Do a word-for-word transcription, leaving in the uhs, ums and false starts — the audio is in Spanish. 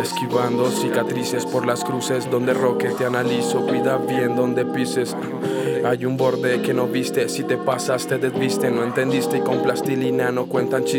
esquivando cicatrices por las cruces donde roque te analizo. Cuida bien donde pises. Hay un borde que no viste, si te pasas te desviste. No entendiste y con plastilina no cuentan chistes.